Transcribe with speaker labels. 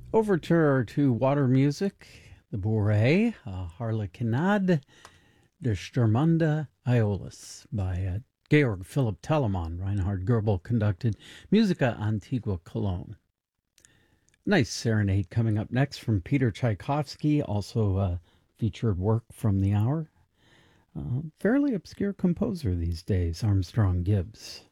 Speaker 1: Overture to Water Music, the Bourrée, Harlequinade der Stürmende Aeolus by Georg Philipp Telemann. Reinhard Goebel conducted Musica Antigua Cologne. Nice serenade coming up next from Peter Tchaikovsky, also featured work from the hour. Fairly obscure composer these days, Armstrong Gibbs.